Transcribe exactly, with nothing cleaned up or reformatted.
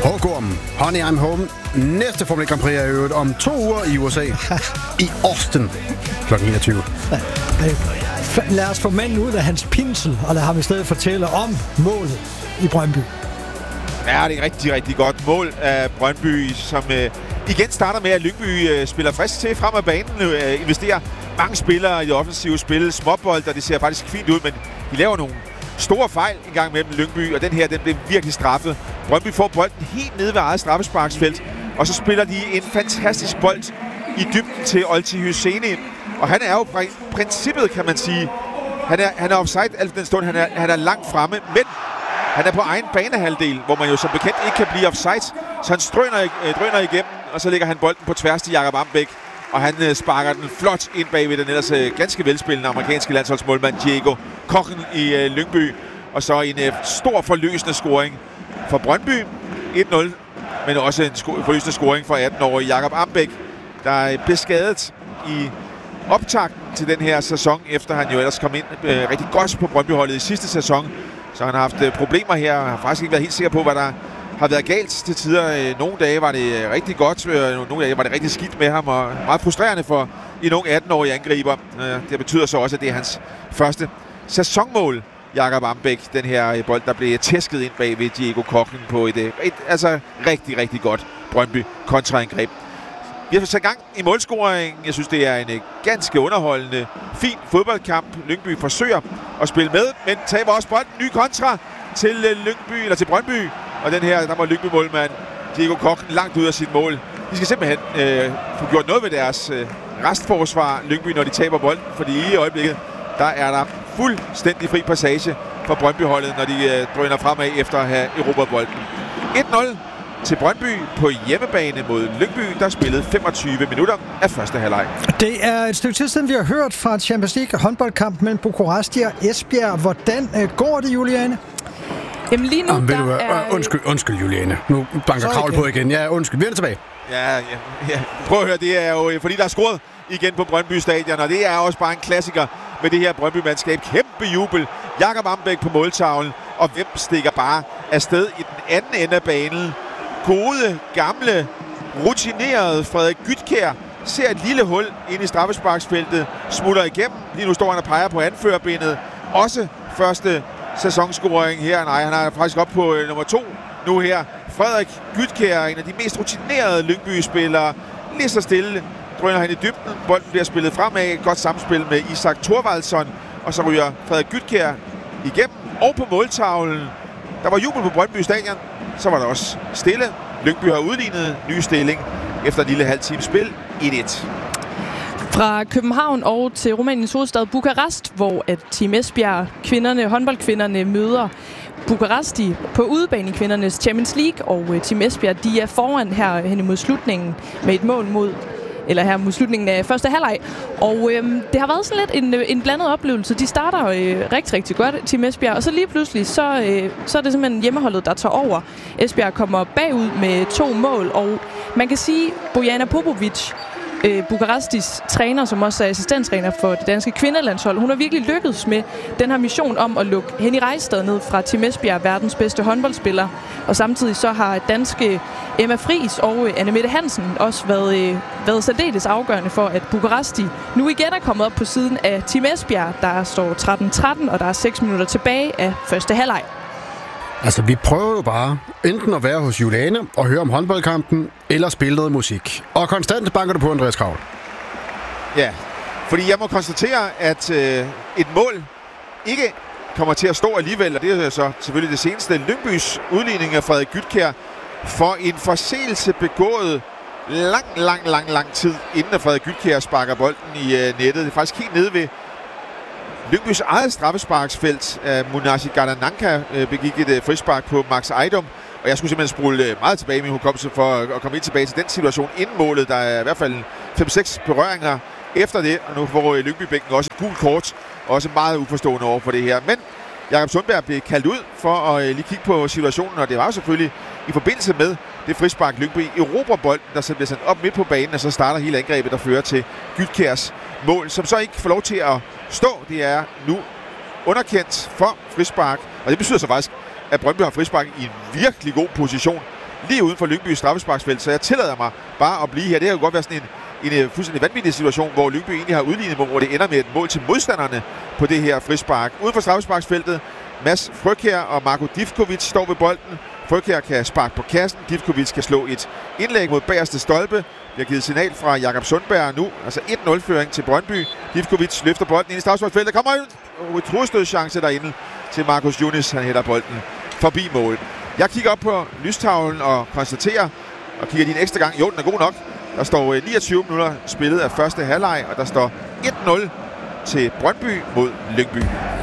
Hågorm, Honey I'm Home. Næste Formel et Grand Prix er øvet om to uger i U S A. I Austin klokken enogtyve. Lad os få manden ud af hans pinsel, og lad ham i stedet fortælle om målet i Brøndby. Ja, det er rigtig, rigtig godt mål af Brøndby, som øh, igen starter med, at Lyngby øh, spiller frisk til frem af banen, øh, investerer mange spillere i det offensive spil, småbold, og det ser faktisk fint ud, men de laver nogle store fejl en gang mellem Lyngby, og den her, den bliver virkelig straffet. Brøndby får bolden helt nede ved eget straffesparksfelt, og så spiller de en fantastisk bold i dybden til Olti Hyseni, og han er jo pr- princippet, kan man sige. Han er, han er offside alt den stund, han er, han er langt fremme, men han er på egen banehalvdel, hvor man jo som bekendt ikke kan blive offside, så han strøner, øh, drøner igennem, og så lægger han bolden på tværs til Jakob Ambæk, og han øh, sparker den flot ind bagved den ellers øh, ganske velspillende amerikanske landsholdsmålmand Diego Kochen i øh, Lyngby, og så en øh, stor forløsende scoring for Brøndby, et nul, men også en sko- forløsende scoring for atten-årige Jakob Ambæk, der blev skadet i optakten til den her sæson, efter han jo ellers kom ind øh, rigtig godt på Brøndby-holdet i sidste sæson. Så han har haft øh, problemer her, og har faktisk ikke været helt sikker på, hvad der har været galt til tider. Øh, nogle dage var det øh, rigtig godt, øh, nogle dage var det rigtig skidt med ham, og meget frustrerende for en ung atten-årig angriber. Øh, det betyder så også, at det er hans første sæsonmål, Jakob Ambæk, den her øh, bold, der blev tæsket ind bag ved Diego Kochen på et, øh, et altså rigtig, rigtig godt Brøndby kontraangreb. Vi har sat gang i målscoringen. Jeg synes, det er en ganske underholdende, fin fodboldkamp. Lyngby forsøger at spille med, men taber også bolden. Ny kontra til Lyngby, eller til Brøndby. Og den her, der var Lyngby-målmand Diego Kochen langt ud af sit mål. De skal simpelthen øh, få gjort noget ved deres øh, restforsvar, Lyngby, når de taber bolden. Fordi i øjeblikket, der er der fuldstændig fri passage for Brøndby-holdet, når de øh, drøner fremad efter at have erobret bolden. et nul til Brøndby på hjemmebane mod Lyngby, der spillede femogtyve minutter af første halvleg. Det er et stykke tid siden, vi har hørt fra Champions League håndboldkamp mellem Bukuresti og Esbjerg. Hvordan øh, går det, Juliane? Jamen lige nu, Jamen, der du, er... Undskyld, undskyld, Juliane. Nu banker Kravl på igen. Ja, undskyld. Vi er tilbage. Ja, ja, ja. Prøv at høre, det er jo fordi, der er scoret igen på Brøndby Stadion, og det er også bare en klassiker med det her Brøndby-mandskab. Kæmpe jubel. Jakob Ambæk på måltavlen, og hvem stikker bare afsted i den anden ende af banen? Gode, gamle, rutinerede Frederik Gytkjær ser et lille hul ind i straffesparksfeltet, smutter igennem. Lige nu står han og peger på anførerbenet. Også første sæsonscoring her. Nej, han er faktisk op på øh, nummer to nu her. Frederik Gytkjær, en af de mest rutinerede Lyngby-spillere. Lige så stille drøner han i dybden. Bolden bliver spillet fremad. Godt samspil med Isak Thorvaldsson. Og så ryger Frederik Gytkjær igennem. Og på måltavlen. Der var jubel på Brøndby Stadion. Så var der også stille. Lyngby har udlignet ny stilling efter en lille halv times spil. et et. Fra København og til Rumæniens hovedstad Bukarest, hvor at Team Esbjerg, kvinderne, håndboldkvinderne, møder Bukaresti på udebane i kvindernes Champions League, og Team Esbjerg, de er foran her hen imod slutningen med et mål mod eller her mod slutningen af første halvleg. Og øhm, det har været sådan lidt en, en blandet oplevelse. De starter øh, rigtig, rigtig godt, Team Esbjerg, og så lige pludselig, så, øh, så er det simpelthen hjemmeholdet, der tager over. Esbjerg kommer bagud med to mål, og man kan sige, Bojana Popovic, øh, Bukarestis træner, som også er assistenttræner for det danske kvindelandshold, hun har virkelig lykkedes med den her mission om at lukke Henny Reistad ned fra Team Esbjerg, verdens bedste håndboldspiller. Og samtidig så har danske Emma Friis og Anne Mette Hansen også været, øh, været særdeles afgørende for, at Bukaresti nu igen er kommet op på siden af Team Esbjerg. Der står tretten tretten, og der er seks minutter tilbage af første halvleg. Altså, vi prøver jo bare enten at være hos Juliane og høre om håndboldkampen, eller spille noget musik. Og konstant banker du på, Andreas Kravl. Ja, fordi jeg må konstatere, at øh, et mål ikke kommer til at stå alligevel, og det er så selvfølgelig det seneste. Lyngbys udligning af Frederik Gytkjær for en forseelse begået lang, lang, lang, lang tid, inden at Frederik Gytkjær sparker bolden i øh, nettet. Det er faktisk helt nede ved Lyngbys eget straffesparksfelt. Uh, Munashi Gardananka uh, begik et uh, frispark på Max Ejdom, og jeg skulle simpelthen spole uh, meget tilbage i min hukommelse for uh, at komme ind tilbage til den situation inden målet. Der er i hvert fald fem seks berøringer efter det, og nu får uh, Lyngbybænken også et gult kort, og også meget uforstående over for det her. Men Jakob Sundberg blev kaldt ud for at uh, lige kigge på situationen, og det var jo selvfølgelig i forbindelse med det frispark Lyngby erobrer bolden, der så bliver sendt op midt på banen, og så starter hele angrebet, der fører til Gytkjærs mål, som så ikke får lov til at stå. Det er nu underkendt for frispark, og det betyder så faktisk, at Brøndby har frispark i en virkelig god position lige uden for Lyngby straffesparksfelt, så jeg tillader mig bare at blive her. Det kan jo godt være sådan en, en fuldstændig vanvittig situation, hvor Lyngby egentlig har udlignet, hvor det ender med et mål til modstanderne på det her frispark. Uden for straffesparksfeltet, Mads Frøkjær og Marko Divkovic står ved bolden. Frøkjær kan sparke på kassen, Divkovic kan slå et indlæg mod bagerste stolpe. Vi har givet signal fra Jakob Sundberg nu, altså et nul-føring til Brøndby. Divkovic løfter bolden ind i straffesparksfeltet. Kommer en trostødschance derinde til Markus Younis. Han hætter bolden forbi mål. Jeg kigger op på lystavlen og konstaterer, og kigger lige en ekstra gang. Jo, den er god nok. Der står niogtyve minutter spillet af første halvleg, og der står et nul til Brøndby mod Lyngby.